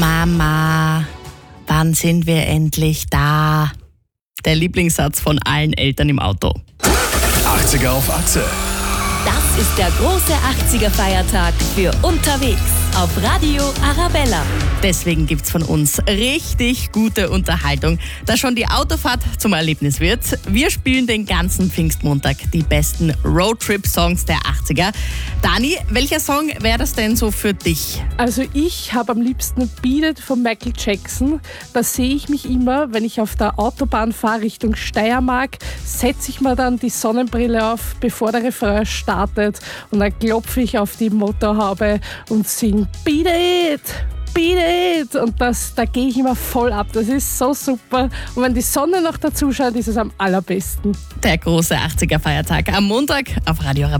Mama, wann sind wir endlich da? Der Lieblingssatz von allen Eltern im Auto. 80er auf Achse. Das ist der große 80er-Feiertag für unterwegs auf Radio Arabella. Deswegen gibt's von uns richtig gute Unterhaltung, dass schon die Autofahrt zum Erlebnis wird. Wir spielen den ganzen Pfingstmontag die besten Roadtrip-Songs der 80er. Dani, welcher Song wäre das denn so für dich? Also ich habe am liebsten Beat It von Michael Jackson. Da sehe ich mich immer, wenn ich auf der Autobahn fahre Richtung Steiermark, setze ich mir dann die Sonnenbrille auf, bevor der Refrain startet, und dann klopfe ich auf die Motorhaube und singe Beat It! Beat It! Und da gehe ich immer voll ab. Das ist so super. Und wenn die Sonne noch dazu scheint, ist es am allerbesten. Der große 80er-Feiertag am Montag auf Radio Arabella.